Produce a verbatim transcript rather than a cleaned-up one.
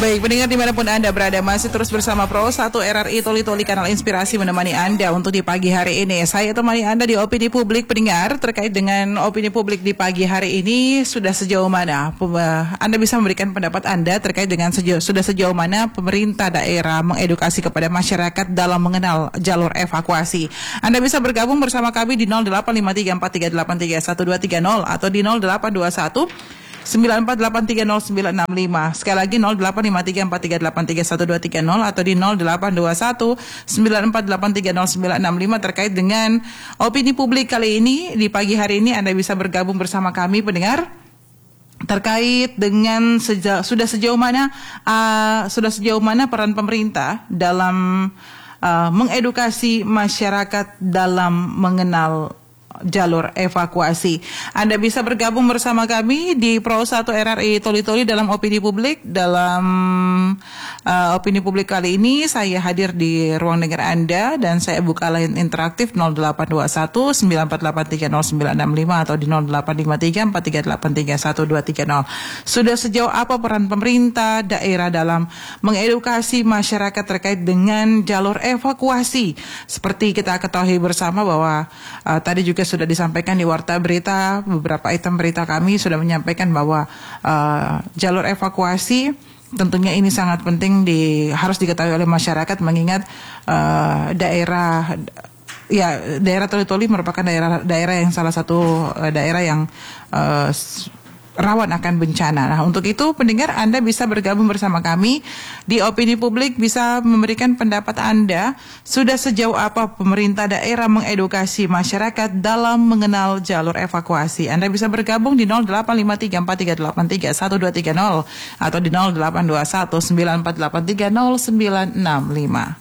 Baik, pendengar dimanapun Anda berada, masih terus bersama Pro satu R R I Toli Toli, kanal inspirasi menemani Anda untuk di pagi hari ini. Saya temani Anda di opini publik pendengar. Terkait dengan opini publik di pagi hari ini, sudah sejauh mana Anda bisa memberikan pendapat Anda terkait dengan sejauh, sudah sejauh mana pemerintah daerah mengedukasi kepada masyarakat dalam mengenal jalur evakuasi. Anda bisa bergabung bersama kami di nol delapan lima tiga empat tiga delapan tiga satu dua tiga nol atau di nol delapan dua satu sembilan empat delapan tiga nol sembilan enam lima. Sekali lagi nol delapan lima tiga empat tiga delapan tiga satu dua tiga nol atau di nol delapan dua satu sembilan empat delapan tiga nol sembilan enam lima. Terkait dengan opini publik kali ini, di pagi hari ini Anda bisa bergabung bersama kami pendengar terkait dengan sejauh, sudah sejauh mana uh, sudah sejauh mana peran pemerintah dalam uh, mengedukasi masyarakat dalam mengenal jalur evakuasi. Anda bisa bergabung bersama kami di Pro satu R R I Toli Toli dalam opini publik. Dalam uh, opini publik kali ini saya hadir di ruang dengar Anda dan saya buka line interaktif nol delapan dua satu sembilan empat delapan tiga nol sembilan enam lima atau di nol delapan lima tiga empat tiga delapan tiga satu dua tiga nol. Sudah sejauh apa peran pemerintah daerah dalam mengedukasi masyarakat terkait dengan jalur evakuasi? Seperti kita ketahui bersama bahwa uh, tadi juga sudah disampaikan di warta berita, beberapa item berita kami sudah menyampaikan bahwa uh, jalur evakuasi tentunya ini sangat penting, di harus diketahui oleh masyarakat, mengingat uh, daerah ya daerah Toli Toli merupakan daerah daerah yang salah satu uh, daerah yang uh, rawan akan bencana. Nah, untuk itu pendengar Anda bisa bergabung bersama kami di opini publik, bisa memberikan pendapat Anda sudah sejauh apa pemerintah daerah mengedukasi masyarakat dalam mengenal jalur evakuasi. Anda bisa bergabung di nol delapan lima tiga empat tiga delapan tiga satu dua tiga nol atau di nol delapan dua satu sembilan empat delapan tiga nol sembilan enam lima.